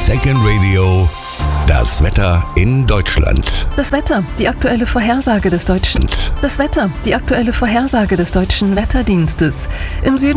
Second Radio, das Wetter in Deutschland. Das Wetter, die aktuelle Vorhersage des deutschen Wetterdienstes. Im Süden